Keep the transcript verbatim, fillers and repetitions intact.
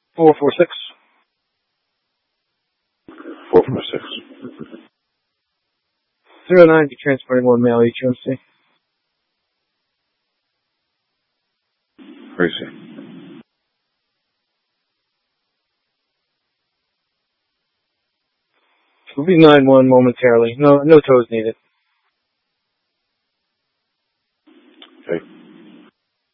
Four four six. Four four six. Zero nine to transporting one male H O C. Crazy. We'll be nine one momentarily. No, no toes needed.